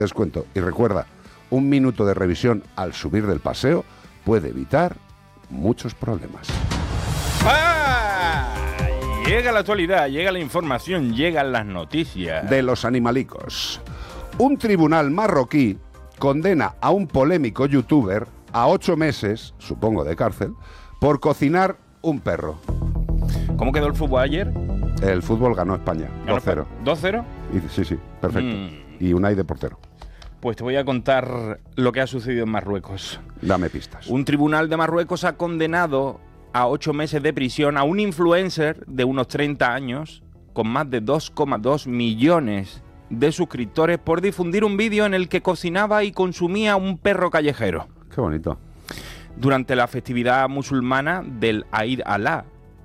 descuento. Y recuerda, 1 minuto de revisión al subir del paseo puede evitar muchos problemas. ¡Ah! Llega la actualidad, llega la información, llegan las noticias. De los animalicos. Un tribunal marroquí condena a un polémico youtuber a 8 meses, supongo de cárcel, por cocinar un perro. ¿Cómo quedó el fútbol ayer? El fútbol ganó España, 2-0. ¿2-0? Sí, perfecto. Y Unai de portero. Pues te voy a contar lo que ha sucedido en Marruecos. Dame pistas. Un tribunal de Marruecos ha condenado a 8 meses de prisión a un influencer de unos 30 años con más de 2,2 millones de suscriptores por difundir un vídeo en el que cocinaba y consumía un perro callejero. Qué bonito. Durante la festividad musulmana del Eid al-Adha,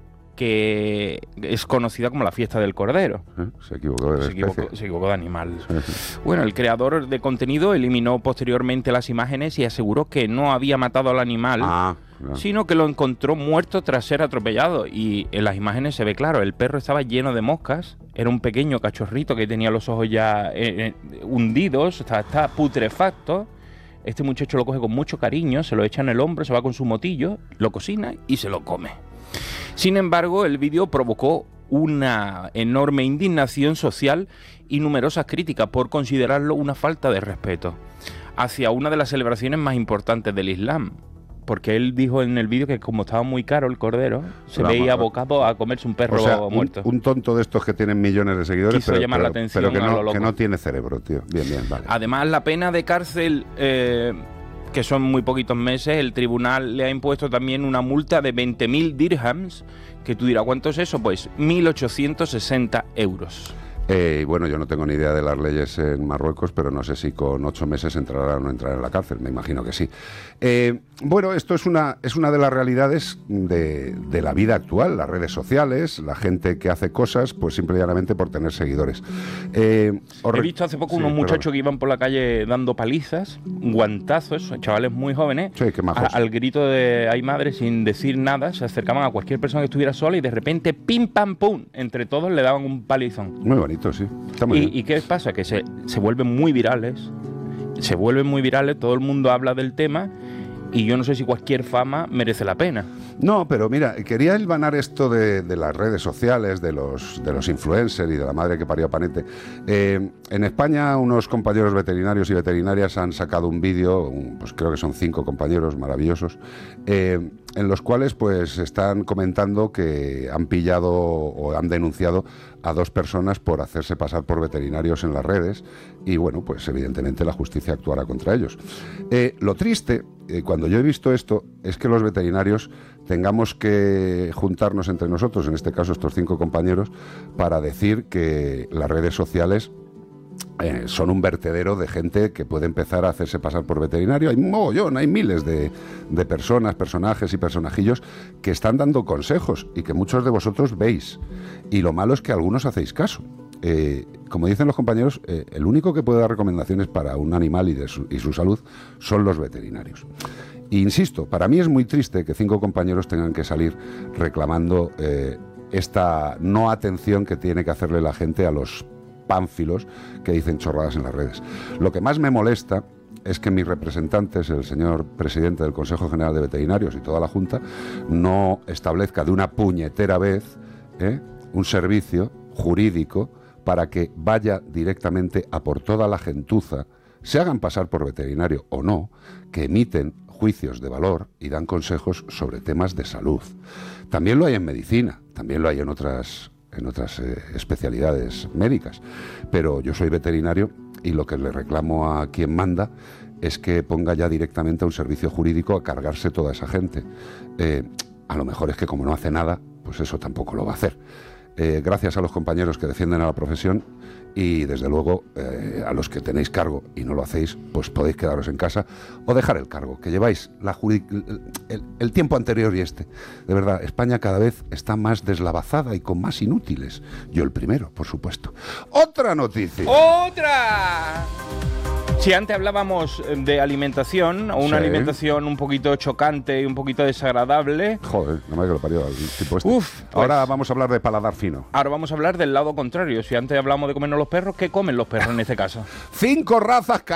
que es conocida como la fiesta del cordero. Se equivocó de Se equivocó de animal. Sí. Bueno, el creador de contenido eliminó posteriormente las imágenes y aseguró que no había matado al animal, sino que lo encontró muerto tras ser atropellado. Y en las imágenes se ve claro, el perro estaba lleno de moscas, era un pequeño cachorrito que tenía los ojos ya hundidos, está putrefacto. Este muchacho lo coge con mucho cariño, se lo echa en el hombro, se va con su motillo, lo cocina y se lo come. Sin embargo, el vídeo provocó una enorme indignación social y numerosas críticas por considerarlo una falta de respeto hacia una de las celebraciones más importantes del Islam. Porque él dijo en el vídeo que como estaba muy caro el cordero, se veía abocado a comerse un perro muerto. Un tonto de estos que tienen millones de seguidores, quiso llamar la atención pero que no tiene cerebro, tío. Bien, vale. Además, la pena de cárcel, que son muy poquitos meses, el tribunal le ha impuesto también una multa de 20.000 dirhams, que tú dirás, ¿cuánto es eso? Pues 1.860 euros. Bueno, yo no tengo ni idea de las leyes en Marruecos, pero no sé si con 8 meses entrará o no entrará en la cárcel, me imagino que sí. Bueno, esto es una de las realidades de la vida actual, las redes sociales, la gente que hace cosas, pues simple y llanamente por tener seguidores. He visto hace poco unos muchachos que iban por la calle dando palizas, guantazos, chavales muy jóvenes, qué majos. Al grito de "ay madre", sin decir nada, se acercaban a cualquier persona que estuviera sola y de repente, pim pam pum, entre todos le daban un palizón. Muy bonito. Sí, está muy bien. ¿Y qué pasa? Que se vuelven muy virales. Todo el mundo habla del tema y yo no sé si cualquier fama merece la pena. No, pero mira, quería hilvanar esto de las redes sociales, de los influencers y de la madre que parió a Panete. En España unos compañeros veterinarios y veterinarias han sacado un vídeo, pues creo que son 5 compañeros maravillosos, en los cuales pues están comentando que han pillado o han denunciado a 2 personas por hacerse pasar por veterinarios en las redes y bueno, pues evidentemente la justicia actuará contra ellos. Lo triste, cuando yo he visto esto, es que los veterinarios tengamos que juntarnos entre nosotros, en este caso estos 5 compañeros, para decir que las redes sociales son un vertedero de gente que puede empezar a hacerse pasar por veterinario. Hay mogollón, hay miles de personas, personajes y personajillos que están dando consejos y que muchos de vosotros veis. Y lo malo es que algunos hacéis caso. Como dicen los compañeros, el único que puede dar recomendaciones para un animal y su salud son los veterinarios. E insisto, para mí es muy triste que 5 compañeros tengan que salir reclamando esta no atención que tiene que hacerle la gente a los pánfilos que dicen chorradas en las redes. Lo que más me molesta es que mis representantes, el señor presidente del Consejo General de Veterinarios y toda la Junta, no establezca de una puñetera vez un servicio jurídico para que vaya directamente a por toda la gentuza, se hagan pasar por veterinario o no, que emiten juicios de valor y dan consejos sobre temas de salud. También lo hay en medicina, también lo hay en otras especialidades médicas, pero yo soy veterinario y lo que le reclamo a quien manda es que ponga ya directamente a un servicio jurídico a cargarse toda esa gente. A lo mejor es que como no hace nada, pues eso tampoco lo va a hacer. Gracias a los compañeros que defienden a la profesión y desde luego a los que tenéis cargo y no lo hacéis, pues podéis quedaros en casa o dejar el cargo, que lleváis el tiempo anterior y este. De verdad, España cada vez está más deslavazada y con más inútiles. Yo el primero, por supuesto. ¡Otra noticia! ¡Otra! Si antes hablábamos de alimentación, o una alimentación un poquito chocante y un poquito desagradable... Joder, no me que lo parió el tipo este. Ahora vamos a hablar de paladar fino. Ahora vamos a hablar del lado contrario. Si antes hablamos de comernos los perros, ¿qué comen los perros en este caso? 5 razas